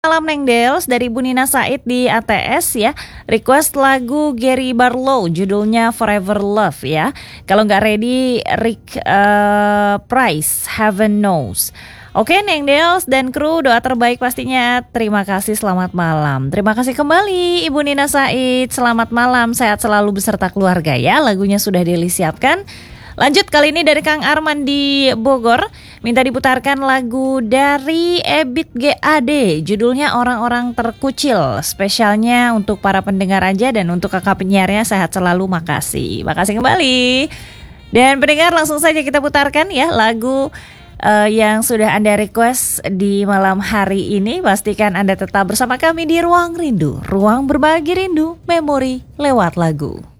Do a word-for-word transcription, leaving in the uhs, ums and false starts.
Malam Neng Dels dari Bu Nina Said di A T S ya. Request lagu Gary Barlow judulnya Forever Love ya. Kalau nggak ready Rick uh, Price Heaven Knows. Oke Neng Dels dan kru, doa terbaik pastinya. Terima kasih, selamat malam. Terima kasih kembali Ibu Nina Said. Selamat malam, sehat selalu beserta keluarga ya. Lagunya sudah disiapkan. Lanjut kali ini dari Kang Arman di Bogor. Minta diputarkan lagu dari Ebit G A D. Judulnya Orang-Orang Terkucil. Spesialnya untuk para pendengar aja dan untuk kakak penyiarnya, sehat selalu, makasih. Makasih kembali. Dan pendengar, langsung saja kita putarkan ya lagu uh, yang sudah Anda request di malam hari ini. Pastikan Anda tetap bersama kami di Ruang Rindu. Ruang berbagi rindu, memori lewat lagu.